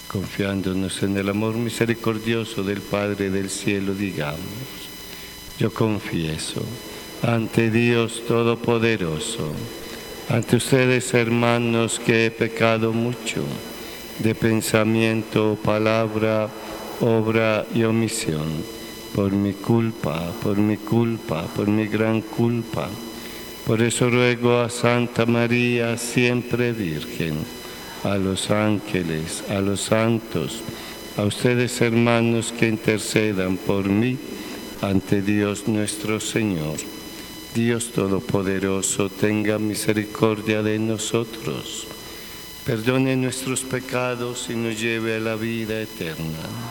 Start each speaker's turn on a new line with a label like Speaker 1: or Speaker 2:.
Speaker 1: Confiándonos en el amor misericordioso del Padre del cielo, digamos: yo confieso ante Dios Todopoderoso, ante ustedes, hermanos, que he pecado mucho, de pensamiento, palabra, obra y omisión, por mi culpa, por mi gran culpa. Por eso ruego a Santa María, siempre Virgen, a los ángeles, a los santos, a ustedes, hermanos, que intercedan por mí ante Dios nuestro Señor. Dios Todopoderoso, tenga misericordia de nosotros, perdone nuestros pecados y nos lleve a la vida eterna.